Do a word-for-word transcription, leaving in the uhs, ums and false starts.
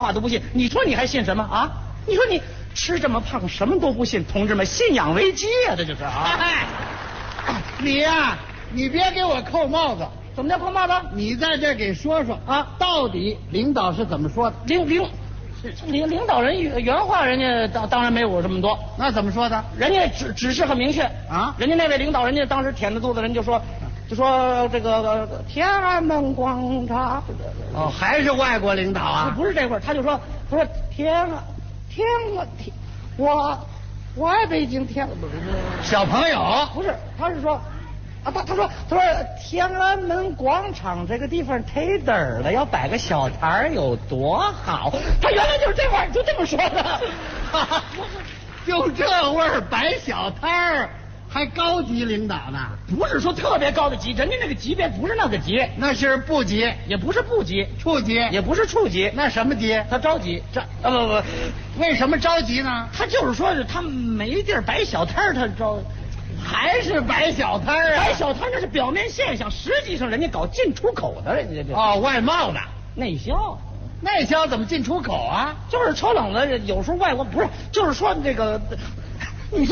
话都不信，你说你还信什么啊？你说你吃这么胖，什么都不信，同志们，信仰危机啊，这就是啊！ 哎，你呀、啊，你别给我扣帽子。 怎么叫扣帽子？ 你在这给说说啊， 到底领导是怎么说的？ 领领领领导人原话，人家当当然没有这么多。 那怎么说的？ 人家指指示很明确啊， 人家那位领导，人家当时舔着肚子，人就说。就说这个天安门广场， 哦，还是外国领导啊？ 不是这会儿，他就说，他说天啊天啊天，我我爱北京天， 小朋友不是，他是说啊，他他说他说天安门广场这个地方忒嘚儿了，要摆个小摊儿有多好？他原来就是这会儿就这么说的， 就这味儿摆小摊儿。还高级领导呢？ 不是说特别高的级，人家那个级别不是那个级， 那是部级， 也不是部级， 处级， 也不是处级， 那什么级？ 他着急，着啊不不， 为什么着急呢？ 他就是说是他没地儿摆小摊儿，他着， 还是摆小摊儿啊？ 摆小摊儿那是表面现象，实际上人家搞进出口的，人家这哦，外贸的内销。 内销怎么进出口啊？ 就是抽冷了，有时候外国不是，就是说这个